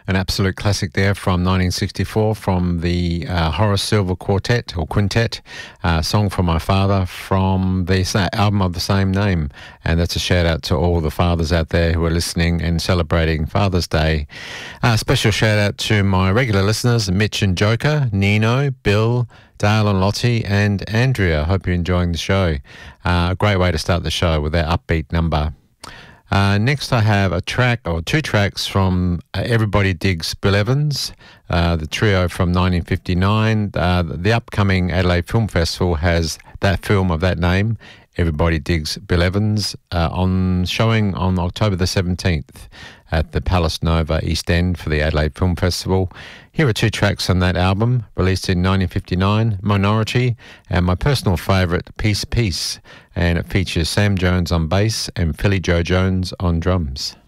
An absolute classic there from 1964 from the Horace Silver Quartet or Quintet, Song from My Father from the album of the same name. And that's a shout out to all the fathers out there who are listening and celebrating Father's Day. Special shout out to my regular listeners, Mitch and Joker, Nino, Bill, Dale and Lottie and Andrea. Hope you're enjoying the show. A great way to start the show with that upbeat number. Next I have a track or two tracks from Everybody Digs Bill Evans, the trio from 1959. The upcoming Adelaide Film Festival has that film of that name, Everybody Digs Bill Evans, showing on October the 17th at the Palace Nova East End for the Adelaide Film Festival. Here are two tracks on that album, released in 1959, Minority, and my personal favourite, Peace Peace, and it features Sam Jones on bass and Philly Joe Jones on drums.